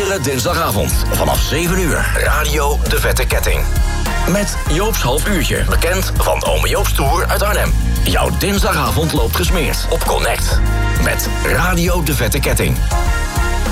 Iedere dinsdagavond vanaf 7 uur. Radio De Vette Ketting. Met Joop's half uurtje. Bekend van Ome Joop's Tour uit Arnhem. Jouw dinsdagavond loopt gesmeerd op Connect. Met Radio De Vette Ketting.